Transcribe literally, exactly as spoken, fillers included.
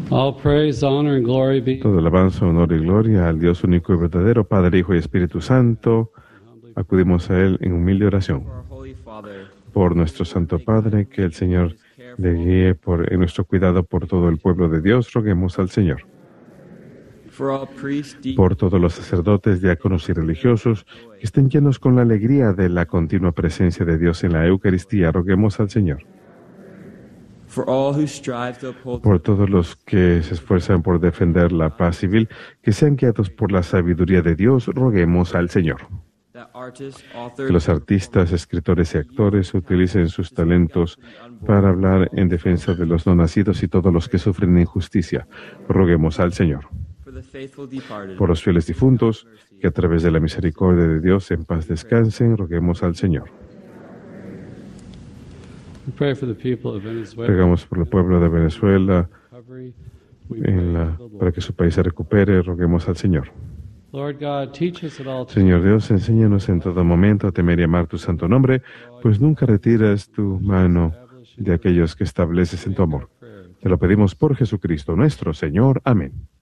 All praise, honor, and glory be. Todo alabanza, honor y gloria al Dios único y verdadero, Padre, Hijo y Espíritu Santo. Acudimos a Él en humilde oración. Por nuestro Santo Padre, que el Señor le guíe por, en nuestro cuidado por todo el pueblo de Dios, roguemos al Señor. Por todos los sacerdotes, diáconos y religiosos que estén llenos con la alegría de la continua presencia de Dios en la Eucaristía, roguemos al Señor. Por todos los que se esfuerzan por defender la paz civil, que sean guiados por la sabiduría de Dios, roguemos al Señor. Que los artistas, escritores y actores utilicen sus talentos para hablar en defensa de los no nacidos y todos los que sufren injusticia, roguemos al Señor. Por los fieles difuntos, que a través de la misericordia de Dios en paz descansen, roguemos al Señor. Rogamos por el pueblo de Venezuela, en la, para que su país se recupere, roguemos al Señor. Señor Dios, enséñanos en todo momento a temer y amar tu santo nombre, pues nunca retiras tu mano de aquellos que estableces en tu amor. Te lo pedimos por Jesucristo nuestro Señor. Amén.